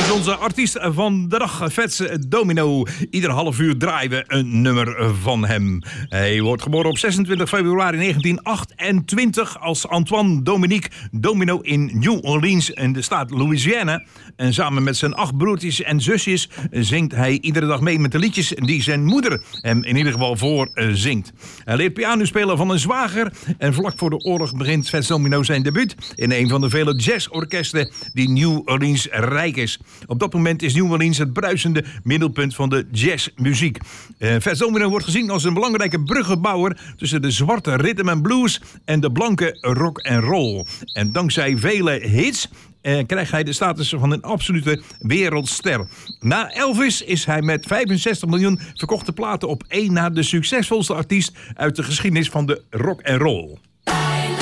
is onze artiest van de dag, Fats Domino. Ieder half uur draaien we een nummer van hem. Hij wordt geboren op 26 februari 1928 als Antoine Dominique Domino in New Orleans in de staat Louisiana. En samen met zijn 8 broertjes en zusjes zingt hij iedere dag mee met de liedjes die zijn moeder hem in ieder geval voor zingt. Hij leert piano spelen van een zwager en vlak voor de oorlog begint Fats Domino zijn debuut in een van de vele jazzorkesten die New Orleans rijk is. Op dat moment is New Orleans het bruisende middelpunt van de jazzmuziek. Fats Domino wordt gezien als een belangrijke bruggenbouwer tussen de zwarte rhythm and blues en de blanke rock en roll. En dankzij vele hits krijgt hij de status van een absolute wereldster. Na Elvis is hij met 65 miljoen verkochte platen op één na de succesvolste artiest uit de geschiedenis van de rock en roll.